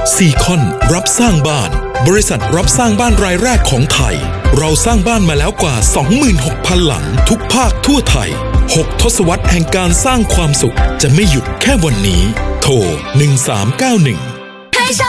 ซีคอนรับสร้างบ้านบริษัทรับสร้างบ้านรายแรกของไทยเราสร้างบ้านมาแล้วกว่า 26,000 หลังทุกภาคทั่วไทย6 ทศวรรษแห่งการสร้างความสุขจะไม่หยุดแค่วันนี้โทร1391